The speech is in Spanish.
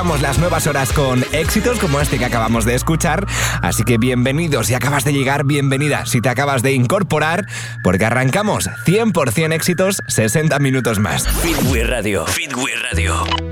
Las nuevas horas con éxitos como este que acabamos de escuchar, así que bienvenido si acabas de llegar, bienvenida si te acabas de incorporar, porque arrancamos 100% éxitos, 60 minutos más. Feedway Radio.